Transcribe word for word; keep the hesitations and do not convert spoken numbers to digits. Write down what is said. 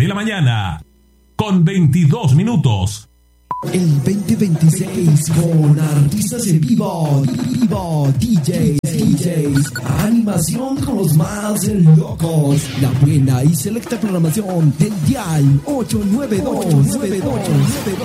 de la mañana, con veintidós minutos. El veinte veintiséis con artistas en vivo, vivo, D Js, D Js, animación con los más locos, la buena y selecta programación del Dial ocho nueve dos nueve dos nueve dos.